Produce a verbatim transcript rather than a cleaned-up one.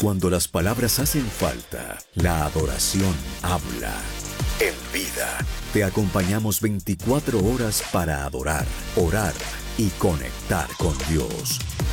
Cuando las palabras hacen falta, la adoración habla. En Vida, te acompañamos veinticuatro horas para adorar, orar y conectar con Dios.